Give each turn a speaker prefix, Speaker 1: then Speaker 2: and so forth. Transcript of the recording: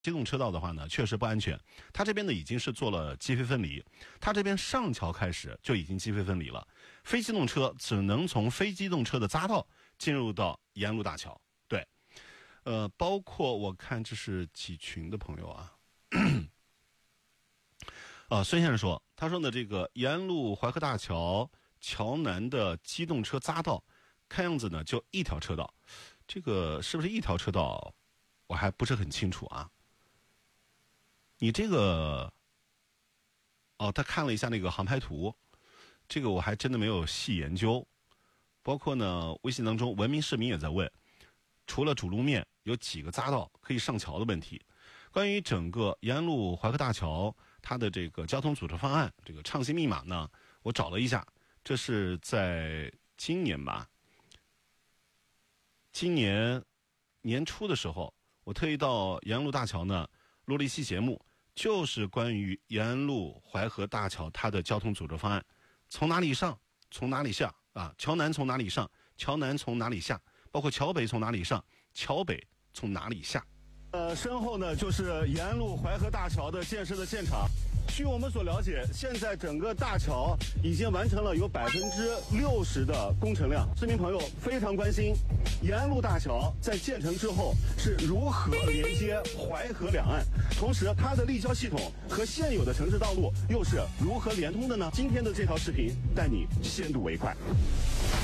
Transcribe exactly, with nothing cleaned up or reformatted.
Speaker 1: 机动车道的话呢，确实不安全。它这边呢已经是做了机非分离，它这边上桥开始就已经机非分离了，非机动车只能从非机动车的匝道进入到延安路大桥。对，呃，包括我看这是几群的朋友啊，呃，孙先生说，他说呢，这个延安路淮河大桥桥南的机动车匝道，看样子呢就一条车道，这个是不是一条车道，我还不是很清楚啊。你这个，哦，他看了一下那个航拍图，这个我还真的没有细研究。包括呢，微信当中文明市民也在问，除了主路面有几个匝道可以上桥的问题。关于整个延安路淮河大桥它的这个交通组织方案，这个畅行密码呢，我找了一下，这是在今年吧，今年年初的时候，我特意到延安路大桥呢录了一期节目。就是关于延安路淮河大桥它的交通组织方案，从哪里上，从哪里下啊？桥南从哪里上，桥南从哪里下？包括桥北从哪里上，桥北从哪里下？呃，身后呢就是延安路淮河大桥的建设的现场。据我们所了解，现在整个大桥已经完成了有百分之六十的工程量。市民朋友非常关心，延安路大桥在建成之后是如何连接淮河两岸，同时它的立交系统和现有的城市道路又是如何连通的呢？今天的这条视频带你先睹为快。